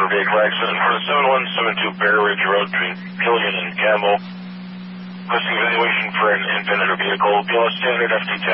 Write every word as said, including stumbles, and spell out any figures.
motor vehicle accident for seven one seven two Bear Ridge Road between Pillion and Campbell. Requesting evaluation for an infant in a vehicle, P L S standard F T ten.